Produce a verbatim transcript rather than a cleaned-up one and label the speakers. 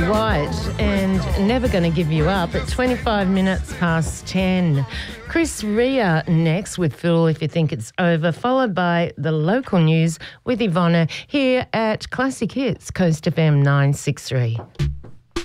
Speaker 1: White and Never Gonna Give You Up at twenty-five minutes past ten. Chris Rea next with Fool If You Think It's Over, followed by the local news with Ivona here at Classic Hits, Coast F M nine six three.